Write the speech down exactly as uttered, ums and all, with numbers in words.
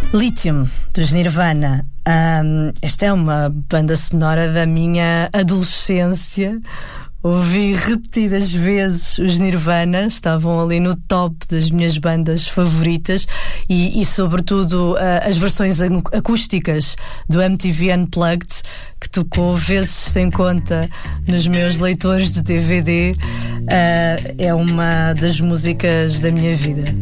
Lithium, dos Nirvana. Um, esta é uma banda sonora da minha adolescência. Ouvi repetidas vezes os Nirvana, estavam ali no top das minhas bandas favoritas e, e sobretudo, uh, as versões acústicas do M T V Unplugged, que tocou vezes sem conta nos meus leitores de D V D, uh, é uma das músicas da minha vida.